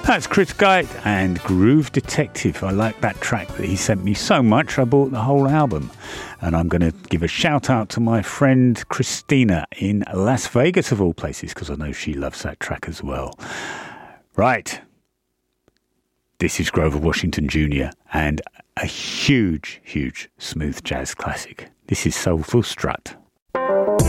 That's Chris Geit and Groove Detective. I like that track that he sent me so much, I bought the whole album. And I'm going to give a shout out to my friend Christina in Las Vegas, of all places, because I know she loves that track as well. Right. This is Grover Washington Jr. and a huge, huge smooth jazz classic. This is Soulful Strut.